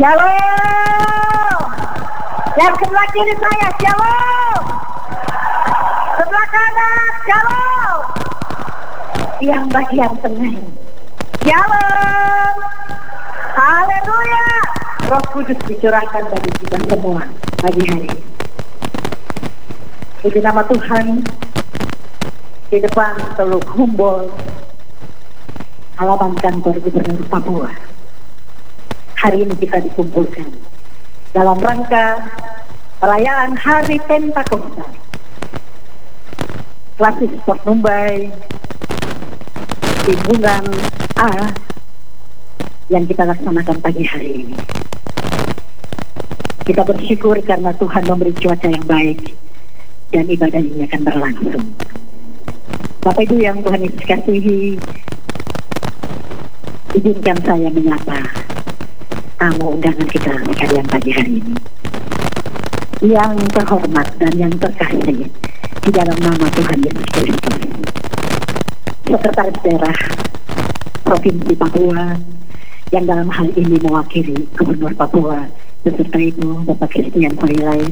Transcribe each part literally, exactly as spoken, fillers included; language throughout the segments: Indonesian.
Shalom. Yang sebelah kiri saya, shalom. Sebelah kanan, shalom. Yang bagian tengah, shalom. Haleluya. Roh Kudus dicurahkan bagi kita semua pagi hari ini. Di nama Tuhan, di depan Teluk Humboldt, halaman kantor Gubernur Papua, hari ini kita dikumpulkan dalam rangka perayaan Hari Pentakosta Klasis Sport Mumbai Timbungan A yang kita laksanakan pagi hari ini. Kita bersyukur karena Tuhan memberi cuaca yang baik dan ibadah ini akan berlangsung. Bapak Ibu yang Tuhan Yesus kasihi, izinkan saya menyapa tamu undangan kita sekalian pagi hari ini. Yang terhormat dan yang terkasih di dalam nama Tuhan Yesus Kristus, Sekretaris Daerah Provinsi Papua yang dalam hal ini mewakili Gubernur Papua beserta Ibu Bapak Christian Koilai,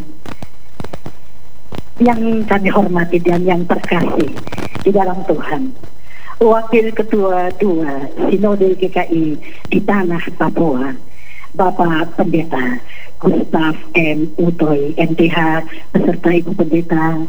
yang kami hormati dan yang terkasih di dalam Tuhan, Wakil Ketua dua Sinode G K I di Tanah Papua, Bapak Pendeta Gustaf M. Utoy M T H beserta Ibu Pendeta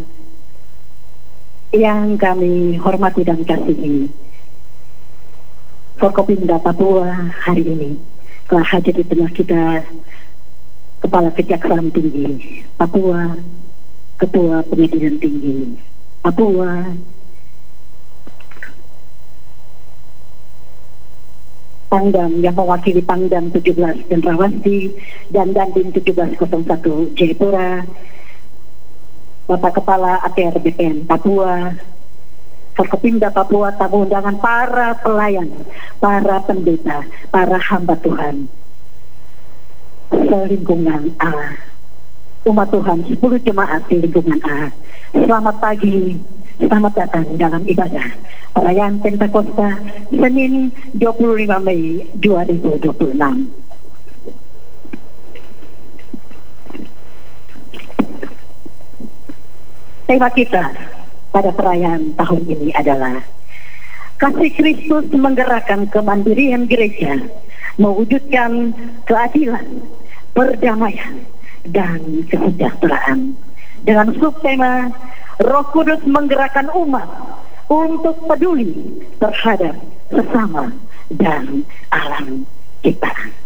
yang kami hormati dan kasihi, Forkopimda Papua hari ini telah hadir di tengah kita Kepala Kejaksaan Tinggi Papua, Ketua Pengadilan Tinggi Papua, Pangdam yang mewakili Pangdam tujuh belas Cendrawasih dan Dandim tujuh belas nol satu Jayapura, Bapak Kepala A T R B P N Papua, Forkopimda Papua, tamu undangan, para pelayan, para pendeta, para hamba Tuhan selingkungan A, umat Tuhan sepuluh jemaat di lingkungan A. Selamat pagi, selamat datang dalam ibadah perayaan Pentakosta Senin dua puluh lima Mei dua ribu dua puluh enam. Tema kita pada perayaan tahun ini adalah kasih Kristus menggerakkan kemandirian gereja, mewujudkan keadilan, perdamaian, dan kesejahteraan. Dengan subtema Roh Kudus menggerakkan umat untuk peduli terhadap sesama dan alam ciptaan.